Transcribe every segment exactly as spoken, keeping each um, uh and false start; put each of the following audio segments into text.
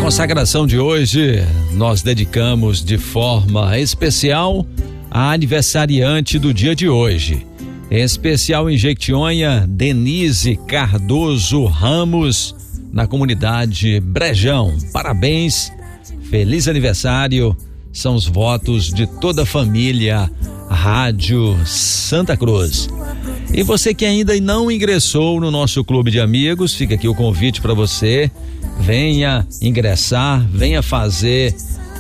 consagração de hoje, nós dedicamos de forma especial a aniversariante do dia de hoje. Em especial em Jequitinhonha, Denise Cardoso Ramos, na comunidade Brejão. Parabéns, feliz aniversário, são os votos de toda a família Rádio Santa Cruz. E você que ainda não ingressou no nosso clube de amigos, fica aqui o convite para você. Venha ingressar, venha fazer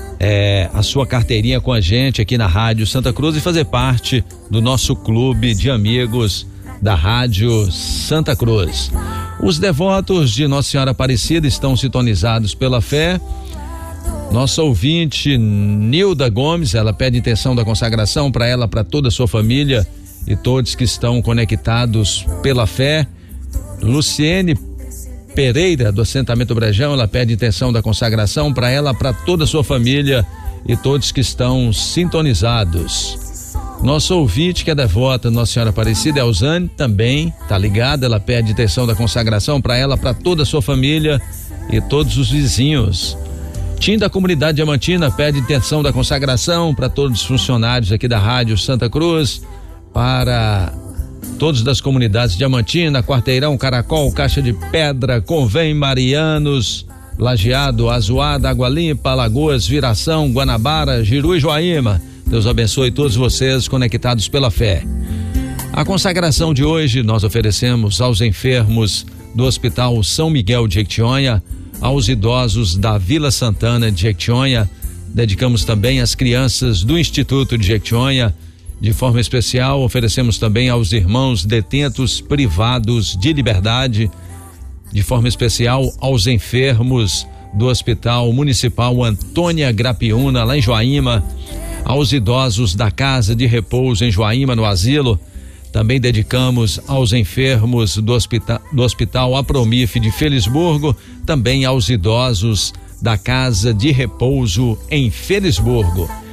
é, a sua carteirinha com a gente aqui na Rádio Santa Cruz e fazer parte do nosso clube de amigos da Rádio Santa Cruz. Os devotos de Nossa Senhora Aparecida estão sintonizados pela fé. Nossa ouvinte Nilda Gomes, ela pede intenção da consagração para ela, para toda a sua família e todos que estão conectados pela fé. Luciene Pereira, do assentamento Brejão, ela pede intenção da consagração para ela, para toda a sua família e todos que estão sintonizados. Nossa ouvinte que é devota Nossa Senhora Aparecida, Elzane, também tá ligada, ela pede intenção da consagração para ela, para toda a sua família e todos os vizinhos. Tim da comunidade Diamantina pede intenção da consagração para todos os funcionários aqui da Rádio Santa Cruz, para todos das comunidades Diamantina, Quarteirão, Caracol, Caixa de Pedra, Convém, Marianos, Lajeado, Azuada, Água Limpa, Lagoas, Viração, Guanabara, Jiru e Joaíma. Deus abençoe todos vocês conectados pela fé. A consagração de hoje nós oferecemos aos enfermos do Hospital São Miguel de Jequitinhonha, aos idosos da Vila Santana de Jequitinhonha, dedicamos também às crianças do Instituto de Jequitinhonha. De forma especial, oferecemos também aos irmãos detentos privados de liberdade, de forma especial aos enfermos do Hospital Municipal Antônia Grapiúna, lá em Joaíma, aos idosos da Casa de Repouso em Joaíma, no asilo. Também dedicamos aos enfermos do Hospital, do Hospital Apromif de Felisburgo, também aos idosos da Casa de Repouso em Felisburgo.